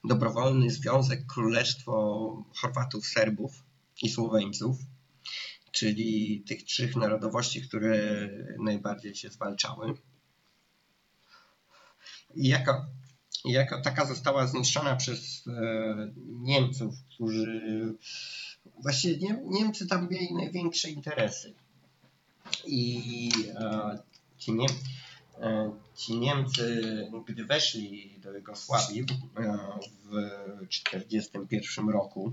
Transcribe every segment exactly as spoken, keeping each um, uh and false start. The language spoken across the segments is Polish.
dobrowolny związek Królestwo Chorwatów, Serbów i Słoweńców, czyli tych trzech narodowości, które najbardziej się zwalczały. I jako, jako taka została zniszczona przez e, Niemców, którzy właściwie nie, Niemcy tam mieli największe interesy. I e, ci, nie, e, ci Niemcy, gdy weszli do Jugosławii e, w tysiąc dziewięćset czterdziestym pierwszym roku,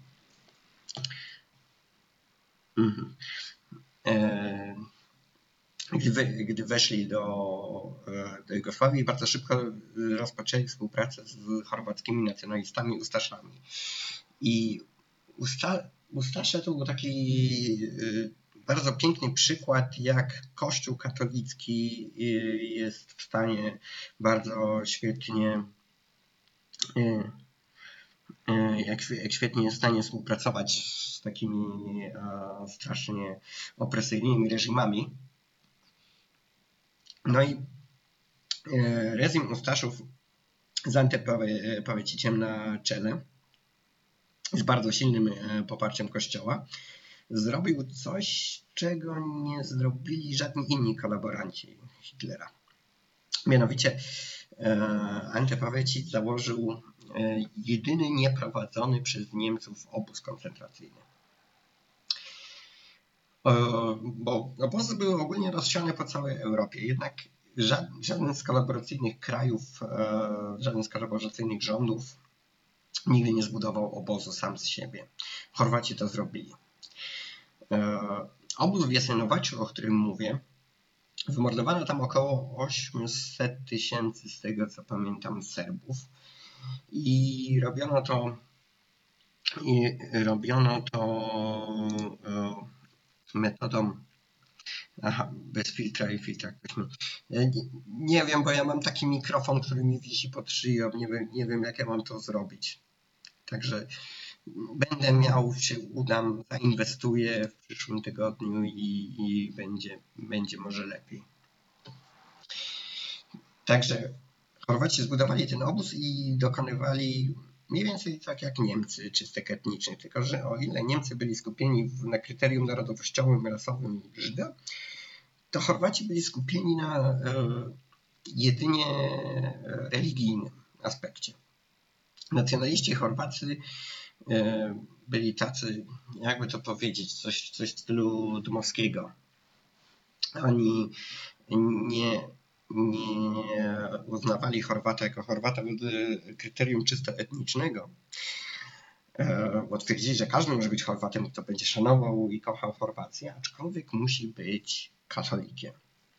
mhm, e, Gdy, gdy weszli do, do Jugosławii, bardzo szybko rozpoczęli współpracę z chorwackimi nacjonalistami, Ustaszami. I Usta, Ustasze to był taki bardzo piękny przykład, jak Kościół katolicki jest w stanie bardzo świetnie, jak, jak świetnie jest w stanie współpracować z takimi strasznie opresyjnymi reżimami. No i reżim Ustaszów z Antepaweciciem na czele, z bardzo silnym poparciem Kościoła, zrobił coś, czego nie zrobili żadni inni kolaboranci Hitlera. Mianowicie Antepawecic założył jedyny nieprowadzony przez Niemców obóz koncentracyjny. Bo obozy były ogólnie rozsiane po całej Europie, jednak żaden z kolaboracyjnych krajów, żaden z kolaboracyjnych rządów nigdy nie zbudował obozu sam z siebie. Chorwaci to zrobili. Obóz w Jasenowaczu, o którym mówię, wymordowano tam około osiemset tysięcy, z tego co pamiętam, Serbów. I robiono to, i robiono to metodą, aha, bez filtra i filtra. Nie, nie wiem, bo ja mam taki mikrofon, który mi wisi pod szyją, nie wiem, nie wiem jak ja mam to zrobić. Także będę miał, się udam, zainwestuję w przyszłym tygodniu i, i będzie, będzie może lepiej. Także Chorwaci zbudowali ten obóz i dokonywali mniej więcej tak jak Niemcy, czystek etnicznych, tylko że o ile Niemcy byli skupieni na kryterium narodowościowym, rasowym i Żyda, to Chorwaci byli skupieni na e, jedynie religijnym aspekcie. Nacjonaliści chorwacy e, byli tacy, jakby to powiedzieć, coś, coś w stylu Dmowskiego. Oni nie, nie uznawali Chorwata jako Chorwata kryterium czysto etnicznego, bo twierdzili, że każdy może być Chorwatem, kto będzie szanował i kochał Chorwację, aczkolwiek musi być katolikiem.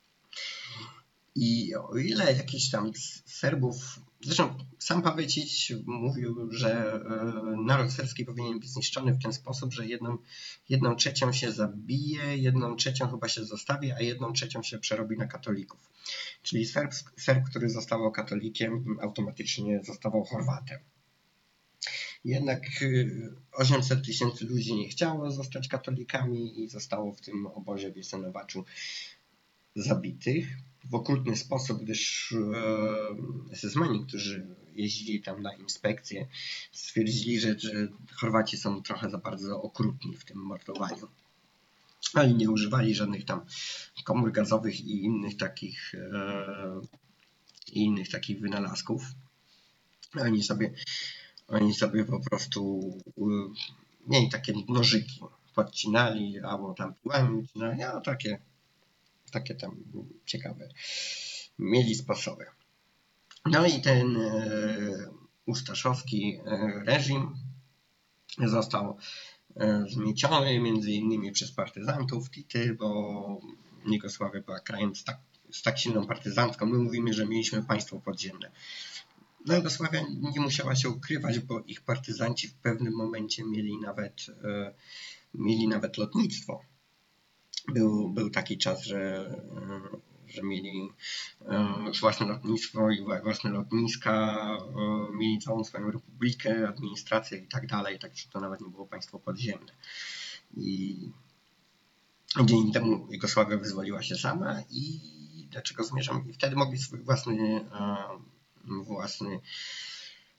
I o ile jakiś tam Serbów, zresztą sam Pawecic mówił, że naród serbski powinien być zniszczony w ten sposób, że jedną, jedną trzecią się zabije, jedną trzecią chyba się zostawi, a jedną trzecią się przerobi na katolików. Czyli Serb, Serb, który zostawał katolikiem, automatycznie zostawał Chorwatem. Jednak osiemset tysięcy ludzi nie chciało zostać katolikami i zostało w tym obozie w Jasenowaczu zabitych w okrutny sposób, gdyż esesmeni, którzy jeździli tam na inspekcje, stwierdzili, że, że Chorwaci są trochę za bardzo okrutni w tym mordowaniu. Ale nie używali żadnych tam komór gazowych i innych takich, e, innych takich wynalazków. Oni sobie, oni sobie po prostu mieli takie nożyki, podcinali albo tam piłami ucinali, a takie takie tam ciekawe mieli sposoby. No i ten e, ustaszowski reżim został e, zmieciony między innymi przez partyzantów Tity, bo Jugosławia była krajem z tak, z tak silną partyzancką. My mówimy, że mieliśmy państwo podziemne. No Jugosławia nie musiała się ukrywać, bo ich partyzanci w pewnym momencie mieli nawet, e, mieli nawet lotnictwo. Był, był taki czas, że, że mieli własne lotnictwo i własne lotniska, mieli całą swoją republikę, administrację i tak dalej, także to nawet nie było państwo podziemne. I dzięki temu Jugosławia wyzwoliła się sama i do czego zmierzam? I wtedy mogli swój własny, własny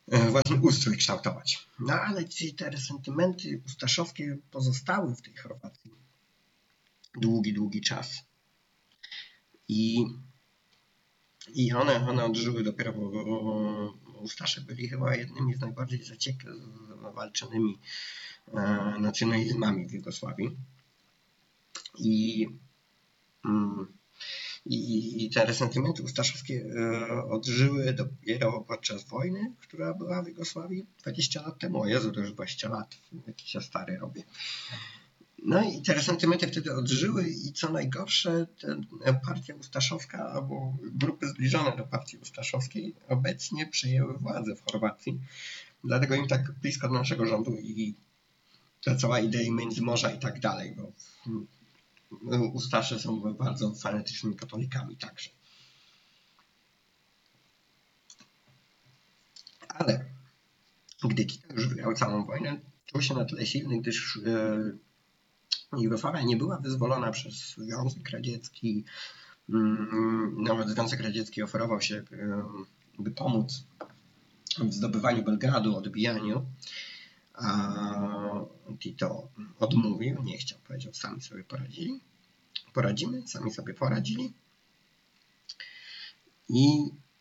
własny ustrój kształtować. No ale te resentymenty ustaszowskie pozostały w tej Chorwacji długi, długi czas. I, i one, one odżyły dopiero, bo Ustasze byli chyba jednymi z najbardziej zawalczonymi nacjonalizmami w Jugosławii. I, i, i te resentymenty ustaszowskie odżyły dopiero podczas wojny, która była w Jugosławii dwadzieścia lat temu. O Jezu, to już dwadzieścia lat, jakiś ja stary robię. No i te resentymenty wtedy odżyły i co najgorsze, partia ustaszowska albo grupy zbliżone do partii ustaszowskiej obecnie przejęły władzę w Chorwacji. Dlatego im tak blisko do naszego rządu i ta cała idea Międzymorza i tak dalej, bo Ustasze są bardzo fanatycznymi katolikami także. Ale gdy Tito już wygrał całą wojnę, czuł się na tyle silny, gdyż Jugosławia nie była wyzwolona przez Związek Radziecki. Nawet Związek Radziecki oferował się, by pomóc w zdobywaniu Belgradu, odbijaniu. A Tito odmówił, nie chciał, powiedział, sami sobie poradzili. Poradzimy, sami sobie poradzili. I,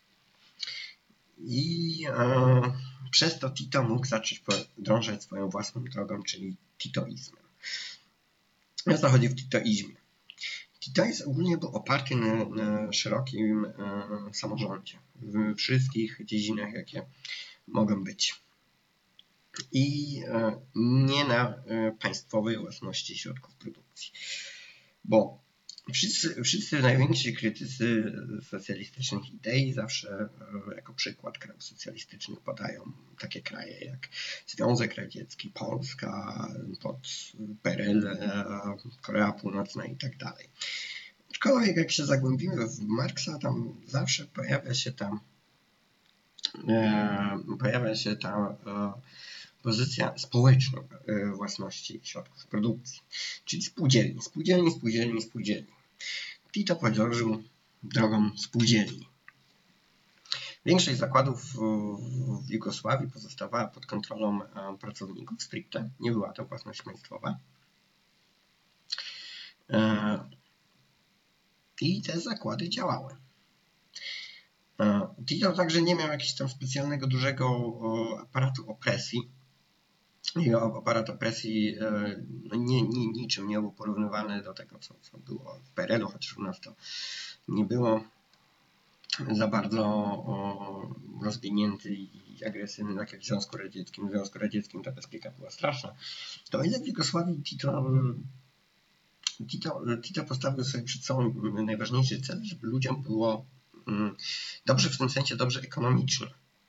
i e, przez to Tito mógł zacząć podążać swoją własną drogą, czyli titoizmem. O co chodzi w titoizmie? Titoizm ogólnie był oparty na, na szerokim e, samorządzie w wszystkich dziedzinach, jakie mogą być. I e, nie na e, państwowej własności środków produkcji. Bo wszyscy, wszyscy najwięksi krytycy socjalistycznych idei zawsze e, jako przykład krajów socjalistycznych podają takie kraje jak Związek Radziecki, Polska, pod P R L, e, Korea Północna i tak dalej. Aczkolwiek jak się zagłębimy w Marksa, tam zawsze pojawia się tam e, pojawia się ta e, pozycja społecznej własności środków produkcji, czyli spółdzielni, spółdzielni, spółdzielni, spółdzielni. Tito podążył drogą spółdzielni. Większość zakładów w Jugosławii pozostawała pod kontrolą pracowników stricte, nie była to własność państwowa. I te zakłady działały. Tito także nie miał jakiegoś tam specjalnego dużego aparatu opresji. Jego aparat opresji no nie, nie, niczym nie był porównywany do tego, co, co było w P R L u, chociaż u nas to nie było za bardzo o, rozwinięty i agresywny, tak jak w Związku Radzieckim. W Związku Radzieckim ta bezpieka była straszna. To o ile w Jugosławii Tito, Tito, Tito postawił sobie przed sobą najważniejszy cel, żeby ludziom było mm, dobrze w tym sensie, dobrze ekonomicznie.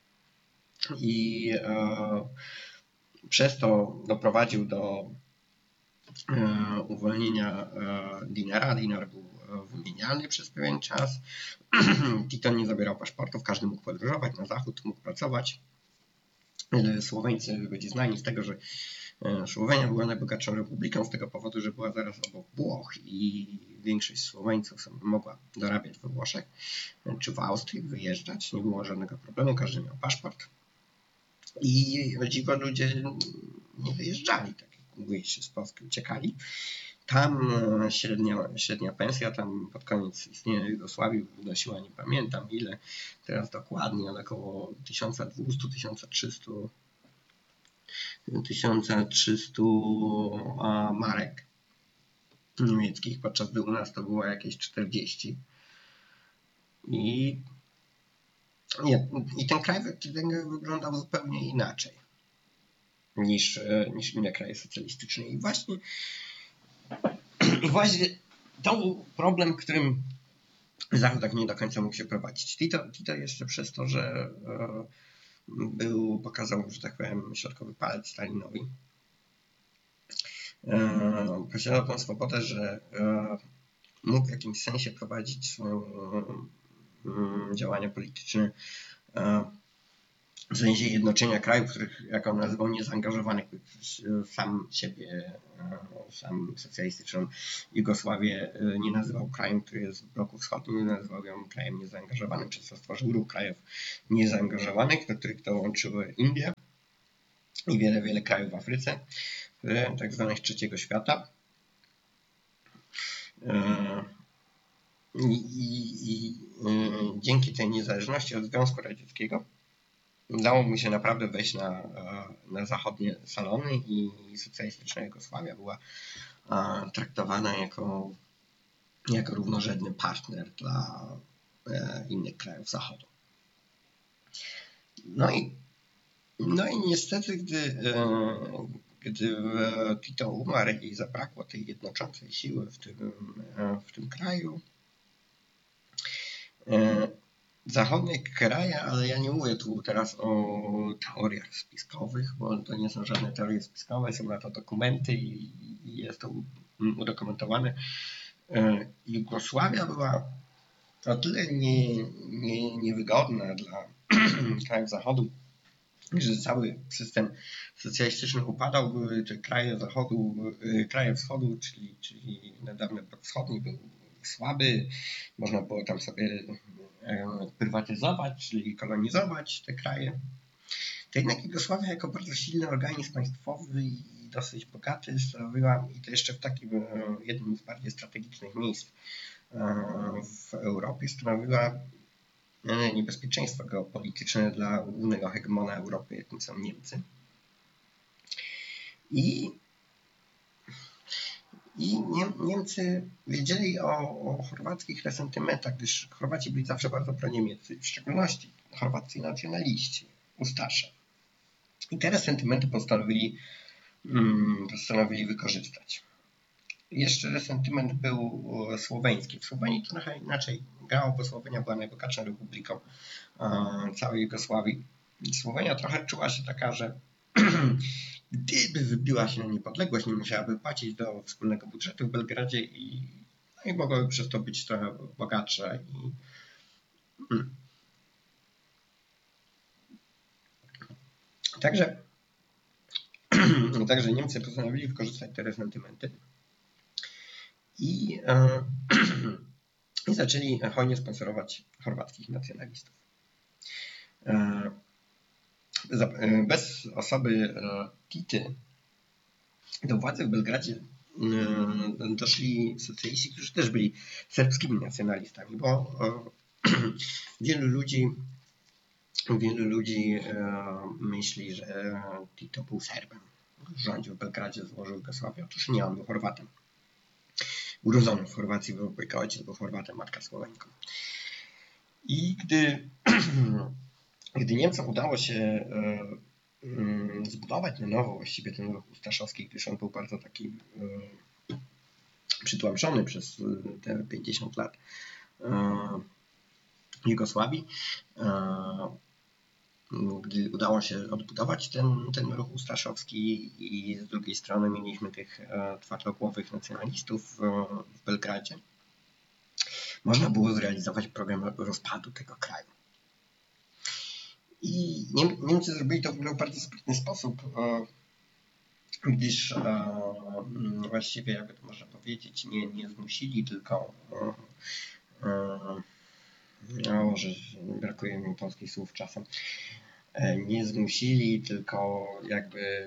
I e, przez to doprowadził do e, uwolnienia e, dinara. Dinar był wymienialny przez pewien czas. Tito nie zabierał paszportów, każdy mógł podróżować na zachód, mógł pracować. Słoweńcy byli znani z tego, że Słowenia była najbogatszą republiką z tego powodu, że była zaraz obok Włoch i większość Słoweńców sobie mogła dorabiać we Włoszech czy w Austrii, wyjeżdżać. Nie było żadnego problemu, każdy miał paszport. I o dziwo ludzie nie wyjeżdżali, tak jak mówili się z Polski, uciekali. Tam średnia, średnia pensja tam pod koniec istnienia Jugosławii wynosiła, nie pamiętam ile teraz dokładnie, ale około tysiąc dwieście do tysiąc trzysta marek niemieckich, podczas gdy u nas to było jakieś czterdzieści. I, nie, i ten kraj wyglądał zupełnie inaczej niż, niż inne kraje socjalistyczne. I właśnie I właśnie to był problem, którym Zachód tak nie do końca mógł się prowadzić. Tito, Tito jeszcze przez to, że e, był, pokazał, że tak powiem, środkowy palec Stalinowi, e, posiadał tą swobodę, że e, mógł w jakimś sensie prowadzić swoje e, działania polityczne e, w sensie jednoczenia krajów, których, jak on nazywał, niezaangażowanych, sam siebie, sam socjalistyczną Jugosławię nie nazywał krajem, który jest w bloku wschodnim, nazywał ją krajem niezaangażowanym, przez co stworzył ruch krajów niezaangażowanych, do których dołączyły Indie i wiele, wiele krajów w Afryce, tak zwanych trzeciego świata. I, i, i dzięki tej niezależności od Związku Radzieckiego udało mu się naprawdę wejść na, na zachodnie salony i socjalistyczna Jugosławia była traktowana jako, jako równorzędny partner dla innych krajów Zachodu. No i, no i niestety, gdy, gdy Tito umarł i zabrakło tej jednoczącej siły w tym, w tym kraju, zachodnie kraje, ale ja nie mówię tu teraz o teoriach spiskowych, bo to nie są żadne teorie spiskowe, są na to dokumenty i, i jest to udokumentowane. Jugosławia była o tyle nie, nie, niewygodna dla krajów Zachodu, że cały system socjalistyczny upadał, były te kraje Zachodu, kraje Wschodu, czyli, czyli niedawny blok wschodni był słaby, można było tam sobie prywatyzować, czyli kolonizować te kraje. To jednak Jugosławia jako bardzo silny organizm państwowy i dosyć bogaty stanowiła, i to jeszcze w takim jednym z bardziej strategicznych miejsc w Europie, stanowiła niebezpieczeństwo geopolityczne dla głównego hegemona Europy, jakim są Niemcy. I I Niemcy wiedzieli o, o chorwackich resentymentach, gdyż Chorwaci byli zawsze bardzo proniemieccy, w szczególności chorwaccy nacjonaliści, Ustasze. I te resentymenty postanowili, mm, postanowili wykorzystać. Jeszcze resentyment był słoweński. W Słowenii to trochę inaczej grało, bo Słowenia była najbogatszą republiką e, całej Jugosławii. Słowenia trochę czuła się taka, że gdyby wybiła się na niepodległość, nie musiałaby płacić do wspólnego budżetu w Belgradzie i, no i mogłaby przez to być trochę bogatsza. I, hmm. Także, także Niemcy postanowili wykorzystać te resentymenty i, e, i zaczęli hojnie sponsorować chorwackich nacjonalistów. E, Bez osoby Tity do władzy w Belgradzie doszli socjaliści, którzy też byli serbskimi nacjonalistami, bo wielu ludzi, wielu ludzi myśli, że Tito był Serbem. Rządził w Belgradzie, złożył Jugosławię. Otóż nie, on był Chorwatem. Urodzony w Chorwacji, był ojciec, był Chorwatem, matka Słowenką. I gdy Gdy Niemcom udało się zbudować na nowo właściwie ten ruch ustaszowski, gdyż on był bardzo taki przytłamszony przez te pięćdziesiąt lat Jugosławii, gdy udało się odbudować ten, ten ruch ustaszowski i z drugiej strony mieliśmy tych twardogłowych nacjonalistów w Belgradzie, można było zrealizować program rozpadu tego kraju. I Niemcy zrobili to w bardzo sprytny sposób, gdyż właściwie, jakby to można powiedzieć, nie, nie zmusili, tylko no może brakuje mi polskich słów czasem, nie zmusili, tylko jakby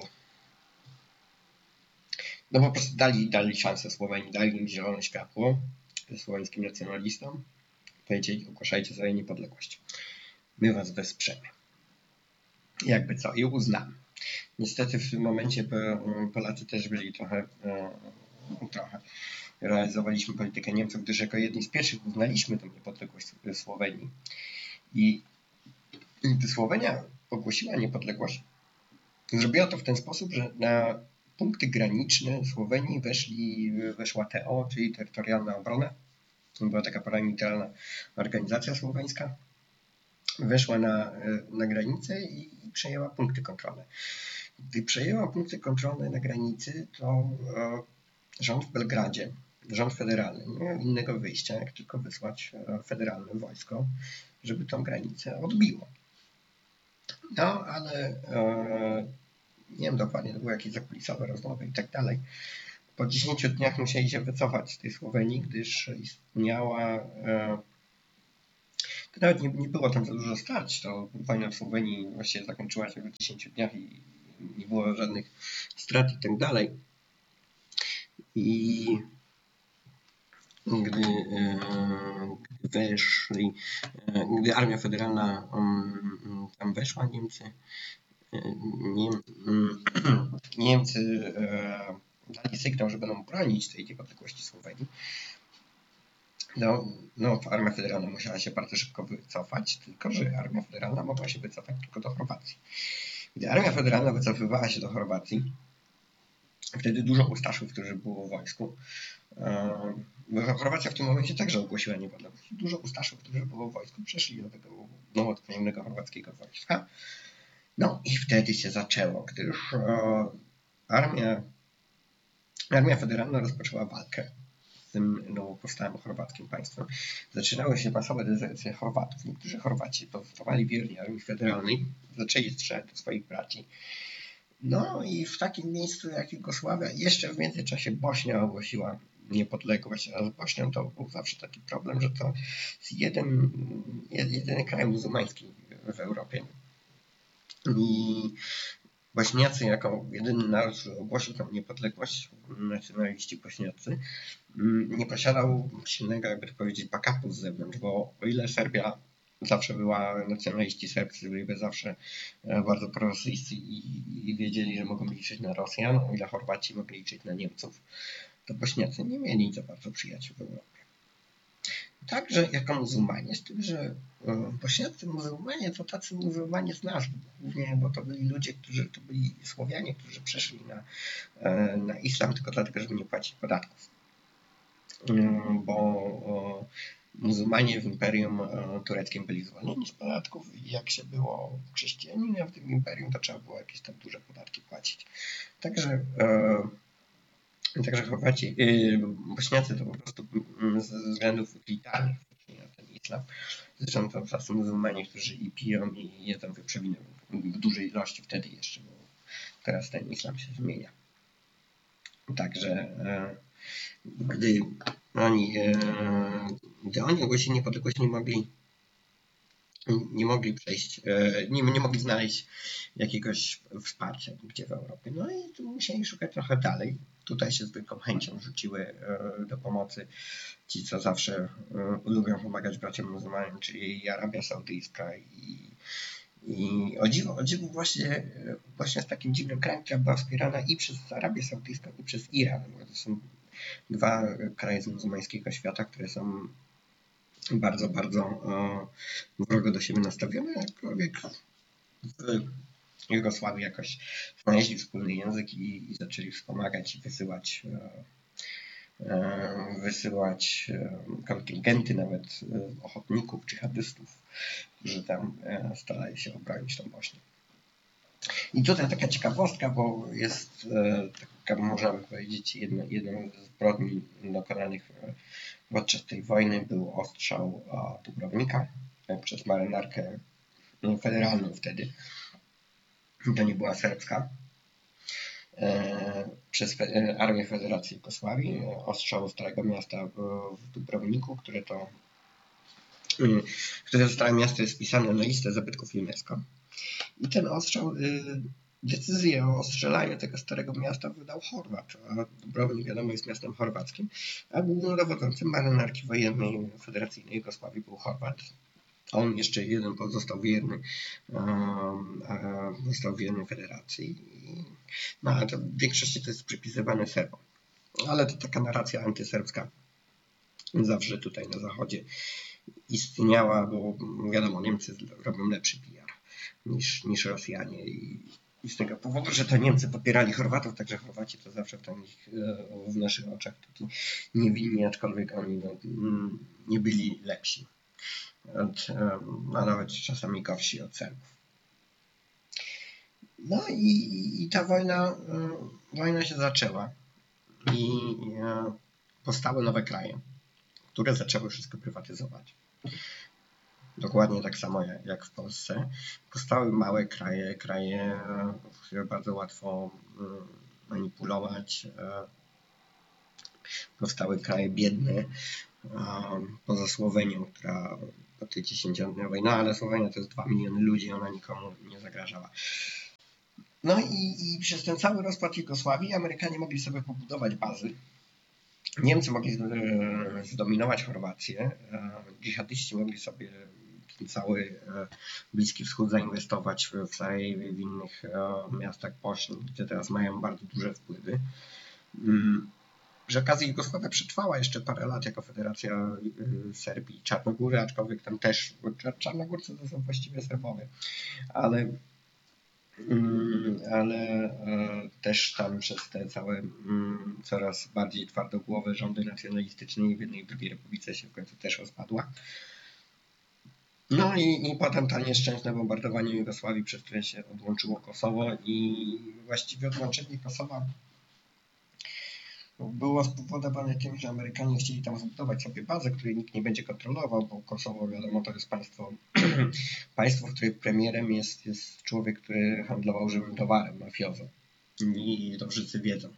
no po prostu dali, dali szansę Słowenii, dali im zielone światło słoweńskim nacjonalistom, powiedzieli, ogłaszajcie sobie niepodległość. My was wesprzemy. Jakby co, i uznamy. Niestety w tym momencie Polacy też byli trochę, trochę realizowaliśmy politykę Niemców, gdyż jako jedni z pierwszych uznaliśmy tę niepodległość Słowenii. I gdy Słowenia ogłosiła niepodległość, zrobiła to w ten sposób, że na punkty graniczne Słowenii weszli, weszła T O, czyli Terytorialna Obrona. To była taka paramilitarna organizacja słoweńska. Weszła na, na granicę i przejęła punkty kontrolne. Gdy przejęła punkty kontrolne na granicy, to e, rząd w Belgradzie, rząd federalny, nie miał innego wyjścia, jak tylko wysłać federalne wojsko, żeby tą granicę odbiło. No, ale e, nie wiem dokładnie, to były jakieś zakulisowe rozmowy i tak dalej. Po dziesięciu dniach musieli się wycofać z tej Słowenii, gdyż istniała... E, to nawet nie, nie było tam za dużo starć. To wojna w Słowenii właściwie zakończyła się w dziesięciu dniach i nie było żadnych strat i tak dalej. I gdy, e, gdy weszli, e, gdy Armia Federalna um, tam weszła, Niemcy, e, Niem, Niemcy e, dali sygnał, że będą bronić tej niepodległości Słowenii. No, no, Armia Federalna musiała się bardzo szybko wycofać, tylko że Armia Federalna mogła się wycofać tylko do Chorwacji. Gdy Armia Federalna wycofywała się do Chorwacji, wtedy dużo Ustaszów, którzy było w wojsku, bo Chorwacja w tym momencie także ogłosiła niepodległość. Dużo Ustaszów, którzy było w wojsku, przeszli do tego nowo tworzonego chorwackiego wojska. No i wtedy się zaczęło, gdyż armia, armia Federalna rozpoczęła walkę z tym nowo powstałym chorwackim państwem. Zaczynały się masowe dezercje Chorwatów. Niektórzy Chorwaci pozostawali wierni armii federalnej, zaczęli strzelać do swoich braci. No i w takim miejscu jak Jugosławia, jeszcze w międzyczasie Bośnia ogłosiła niepodległość, a z Bośnią to był zawsze taki problem, że to jest jeden, jedyny kraj muzułmański w Europie. I Bośniacy jako jedyny naród, który ogłosił tam niepodległość, nacjonaliści bośniacy, nie posiadał silnego, jakby to powiedzieć, backupu z zewnątrz, bo o ile Serbia zawsze była, nacjonaliści serbscy byli zawsze bardzo prorosyjscy i, i wiedzieli, że mogą liczyć na Rosjan, o ile Chorwaci mogli liczyć na Niemców, to Bośniacy nie mieli za bardzo przyjaciół w Europie. Także jako muzułmanie, z tym, że bośniacy muzułmanie to tacy muzułmanie z nazwy, głównie, bo to byli ludzie, którzy to byli Słowianie, którzy przeszli na, na islam tylko dlatego, żeby nie płacić podatków. Bo muzułmanie w Imperium Tureckim byli zwolnieni z podatków i jak się było chrześcijaninem w tym imperium, to trzeba było jakieś tam duże podatki płacić. Także Także Chorwaci, yy, Bośniacy to po prostu ze względów militarnych na ten islam. Zresztą to tacy muzułmanie, którzy i piją i jedzą wieprzowinę w dużej ilości wtedy jeszcze, bo teraz ten islam się zmienia. Także yy, gdy oni, yy, gdy oni ogłosili niepodległość, nie mogli nie mogli przejść, nie, nie mogli znaleźć jakiegoś wsparcia nigdzie w Europie. No i tu musieli szukać trochę dalej. Tutaj się z wielką chęcią rzuciły do pomocy ci, co zawsze lubią pomagać braciom muzułmanom, czyli Arabia Saudyjska i, i o dziwo, o dziwo właśnie, właśnie z takim dziwnym krajem, która była wspierana i przez Arabię Saudyjską, i przez Iran, bo to są dwa kraje z muzułmańskiego świata, które są bardzo, bardzo e, wrogo do siebie nastawione, jakkolwiek w Jugosławii jakoś znaleźli wspólny język i, i zaczęli wspomagać i wysyłać, e, e, wysyłać e, kontyngenty nawet e, ochotników, dżihadystów, którzy tam e, starali się obronić tą Bośnię. I tutaj taka ciekawostka, bo jest e, taka, można by powiedzieć, jedna, jedną z zbrodni dokonanych podczas tej wojny był ostrzał Dubrownika przez marynarkę federalną wtedy. To nie była serbska. Przez Armię Federacji Jugosławii. Ostrzał Starego Miasta w Dubrowniku, które to które Stare Miasto jest wpisane na listę zabytków UNESCO. I ten ostrzał, decyzję o ostrzelaniu tego Starego Miasta wydał Chorwat, a Dubrownik wiadomo jest miastem chorwackim, a głównodowodzącym marynarki wojennej Federacyjnej Jugosławii był Chorwat. On jeszcze jeden pozostał wierny, został wierny Federacji. No ale to w większości to jest przypisywane Serbom. Ale to taka narracja antyserbska zawsze tutaj na zachodzie istniała, bo wiadomo, Niemcy robią lepszy P R niż, niż Rosjanie i, i z tego powodu, że to Niemcy popierali Chorwatów, także Chorwaci to zawsze w, nich, w naszych oczach taki niewinni, aczkolwiek oni no, nie byli lepsi, od, a nawet czasami gorsi od Serbów. No i, i ta wojna, wojna się zaczęła i powstały nowe kraje, które zaczęły wszystko prywatyzować. dokładnie tak samo jak, jak w Polsce. Powstały małe kraje, kraje, które bardzo łatwo manipulować. Powstały kraje biedne, poza Słowenią, która po tej dziesięciodniowej, no ale Słowenia to jest dwa miliony ludzi, ona nikomu nie zagrażała. No i, i przez ten cały rozpad Jugosławii Amerykanie mogli sobie pobudować bazy. Niemcy mogli zdominować Chorwację, dżihadyści mogli sobie ten cały Bliski Wschód zainwestować w Sarajewie, w innych miastach bocznych, gdzie teraz mają bardzo duże wpływy. Przy okazji Jugosławia przetrwała jeszcze parę lat jako Federacja Serbii i Czarnogóry, aczkolwiek tam też, bo Czarnogórcy to są właściwie Serbowie, ale, ale też tam przez te całe coraz bardziej twardogłowe rządy nacjonalistyczne w jednej i drugiej republice się w końcu też rozpadła. No i, i potem to nieszczęsne bombardowanie Jugosławii, przez które się odłączyło Kosowo i właściwie odłączenie Kosowa było spowodowane tym, że Amerykanie chcieli tam zbudować sobie bazę, której nikt nie będzie kontrolował, bo Kosowo, wiadomo, to jest państwo, państwo w którym premierem jest, jest człowiek, który handlował żywym towarem, mafiozo. I to wszyscy wiedzą.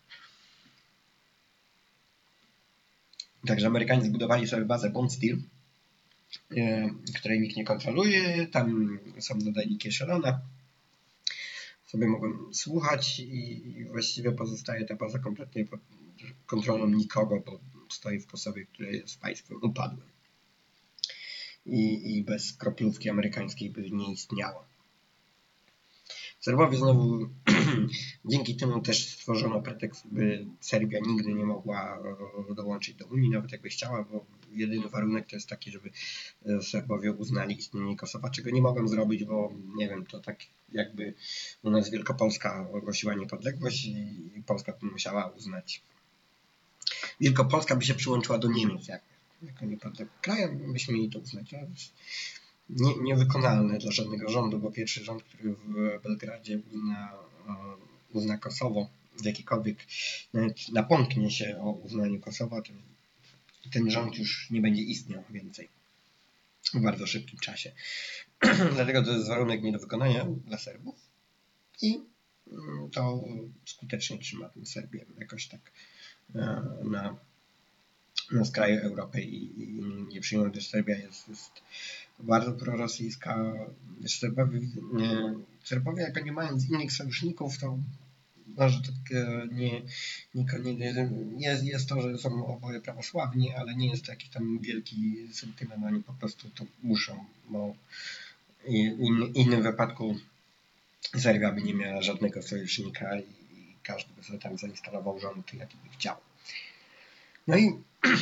Także Amerykanie zbudowali sobie bazę Bond Steel, której nikt nie kontroluje. Tam są nadajniki Sharona. Sobie mogłem słuchać i właściwie pozostaje ta baza kompletnie pod kontrolą nikogo, bo stoi w Kosowie, które jest państwem upadłym. I, i bez kroplówki amerykańskiej by nie istniało. Serbowie znowu dzięki temu też stworzono pretekst, by Serbia nigdy nie mogła dołączyć do Unii, nawet jakby chciała, bo jedyny warunek to jest taki, żeby Serbowie uznali istnienie Kosowa, czego nie mogą zrobić, bo nie wiem, to tak jakby u nas Wielkopolska ogłosiła niepodległość i Polska by musiała uznać. Wielkopolska by się przyłączyła do Niemiec jak, jako niepodległy kraj, byśmy mieli to uznać. Nie, niewykonalne dla żadnego rządu, bo pierwszy rząd, który w Belgradzie uzna, uzna Kosowo, w jakikolwiek nawet napomknie się o uznaniu Kosowa, to ten rząd już nie będzie istniał więcej w bardzo szybkim czasie. Dlatego to jest warunek nie do wykonania dla Serbów i to skutecznie trzyma tę Serbię jakoś tak na, na skraju Europy i, i nie przyjmują, że Serbia jest, jest bardzo prorosyjska. Serbowie, nie, Serbowie jako nie mając innych sojuszników, to może tak nie, nie, nie jest, jest to, że są oboje prawosławni, ale nie jest to jakiś tam wielki sentyment, oni po prostu to muszą, bo w innym wypadku Serbia by nie miała żadnego sojusznika i każdy by sobie tam zainstalował rząd, jaki by chciał. No i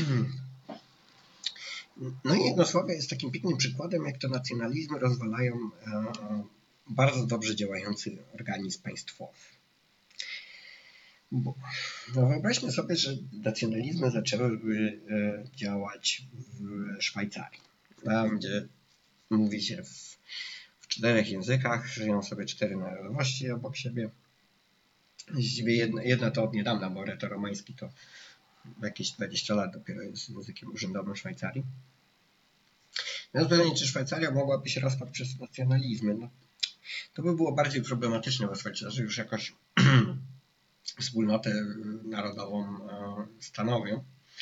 No i Jugosławia jest takim pięknym przykładem, jak to nacjonalizmy rozwalają e, bardzo dobrze działający organizm państwowy. Bo, no wyobraźmy sobie, że nacjonalizmy zaczęły e, działać w Szwajcarii, tam gdzie mówi się w, w czterech językach, żyją sobie cztery narodowości obok siebie. Właściwie jedna, jedna to od niedawna, bo reto-romański to jakieś dwadzieścia lat dopiero jest językiem urzędowym Szwajcarii. Więc pytanie, czy Szwajcaria mogłaby się rozpaść przez nacjonalizmy? No, to by było bardziej problematyczne, bo Szwajcarzy już jakoś wspólnotę narodową stanowią.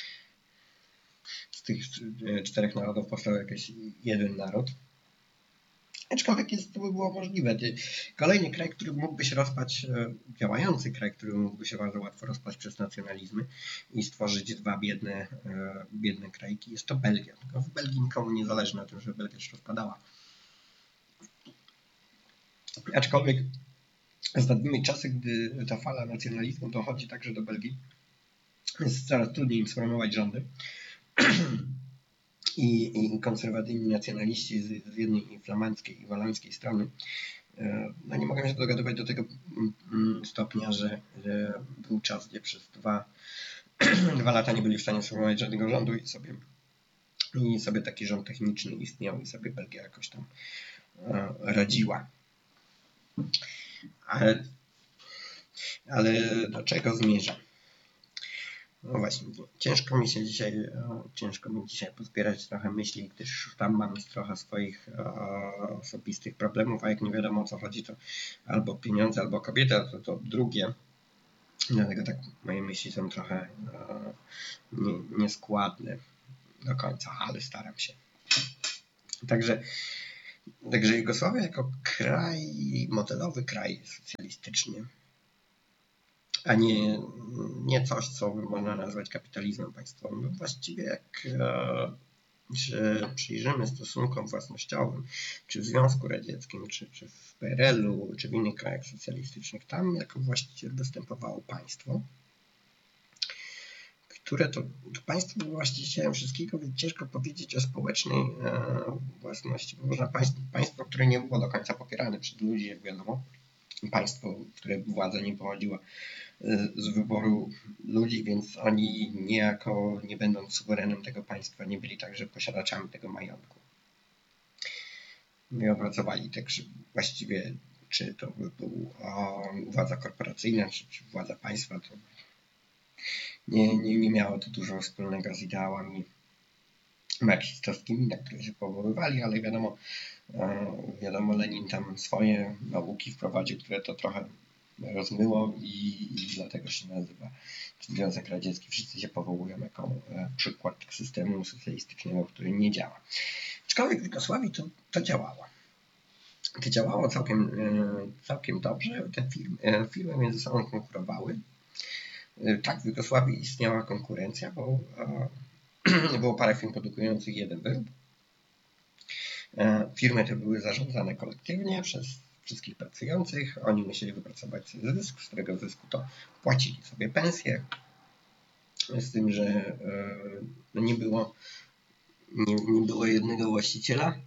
Z tych czterech narodów powstał jakiś jeden naród. Aczkolwiek jest, to by było możliwe. Kolejny kraj, który mógłby się rozpaść, działający kraj, który mógłby się bardzo łatwo rozpaść przez nacjonalizmy i stworzyć dwa biedne, biedne krajki, jest to Belgia. Tylko w Belgii nikomu nie zależy na tym, żeby Belgia się rozpadała. Aczkolwiek ostatnimi czasy, gdy ta fala nacjonalizmu dochodzi także do Belgii, jest coraz trudniej im sformować rządy. I, i konserwatywni nacjonaliści z, z jednej i flamandzkiej i walańskiej strony no nie mogą się dogadywać do tego stopnia, że, że był czas, gdzie przez dwa, dwa lata nie byli w stanie sformować żadnego rządu i sobie, i sobie taki rząd techniczny istniał i sobie Belgia jakoś tam radziła. Ale, ale do czego zmierzam? No właśnie, ciężko mi się dzisiaj, ciężko mi dzisiaj pozbierać trochę myśli, gdyż tam mam trochę swoich e, osobistych problemów, a jak nie wiadomo o co chodzi, to albo pieniądze, albo kobieta, to to drugie. Dlatego tak moje myśli są trochę e, nie, nieskładne do końca, ale staram się. Także, także Jugosławia jako kraj, modelowy kraj socjalistyczny, a nie, nie coś, co można nazwać kapitalizmem państwowym. No właściwie jak się przyjrzymy stosunkom własnościowym, czy w Związku Radzieckim, czy, czy w P R L u, czy w innych krajach socjalistycznych, tam jako właściciel występowało państwo, które to, to państwo było właścicielem wszystkiego, więc ciężko powiedzieć o społecznej e, własności, bo można państwo, państwo, które nie było do końca popierane przez ludzi, jak wiadomo, państwo, które władza nie pochodziła z wyboru ludzi, więc oni niejako, nie będąc suwerenem tego państwa, nie byli także posiadaczami tego majątku. Nie opracowali także właściwie, czy to by był władza korporacyjna, czy, czy władza państwa, to nie, nie, nie miało to dużo wspólnego z ideałami marksistowskimi, na które się powoływali, ale wiadomo, wiadomo, Lenin tam swoje nauki wprowadził, które to trochę rozmyło i, i dlatego się nazywa Związek Radziecki. Wszyscy się powołują jako przykład systemu socjalistycznego, który nie działa. Aczkolwiek w Jugosławii to, to działało. To działało całkiem, całkiem dobrze. Te firmy, firmy między sobą konkurowały. Tak, w Jugosławii istniała konkurencja, bo było parę firm produkujących jeden wyrób. Firmy te były zarządzane kolektywnie przez wszystkich pracujących. Oni musieli wypracować sobie zysk, z którego zysku to płacili sobie pensje. Z tym, że nie było, nie, nie było jednego właściciela.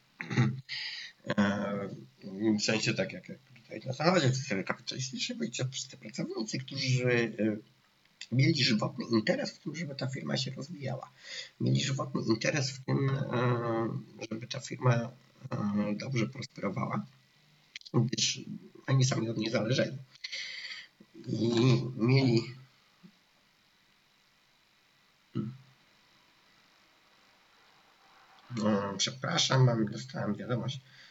W sensie tak jak tutaj na zachodzie, w systemie kapitalistycznym byli wszyscy pracownicy, którzy mieli żywotny interes w tym, żeby ta firma się rozwijała. Mieli żywotny interes w tym, żeby ta firma dobrze prosperowała, gdyż oni sami od niej zależeli. I mieli no, przepraszam, mam, dostałem wiadomość